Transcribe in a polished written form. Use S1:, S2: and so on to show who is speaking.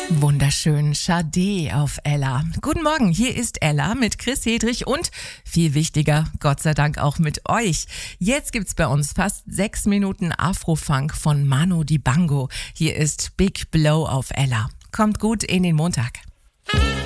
S1: Wunderschön, Sade auf Ella. Guten Morgen, hier ist Ella mit Chris Hedrich und viel wichtiger, Gott sei Dank auch mit euch. Jetzt gibt's bei uns fast 6 Minuten Afrofunk von Manu Dibango. Hier ist Big Blow auf Ella. Kommt gut in den Montag.